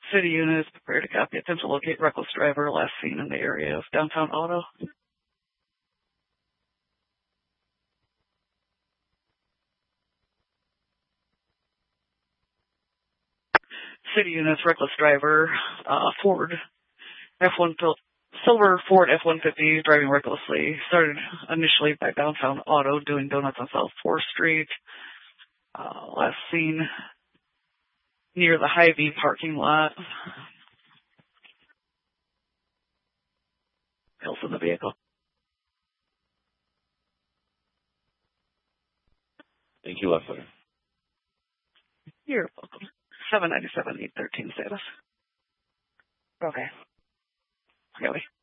City units, prepare to copy. Attempt to locate reckless driver last seen in the area of downtown Auto. City units, reckless driver, Ford, silver Ford F-150, driving recklessly. Started initially by downtown Auto, doing donuts on South 4th Street. Last seen near the Hy-Vee parking lot. Else in the vehicle. Thank you, Leslie. You're welcome. 797-813 status. Okay. Okay.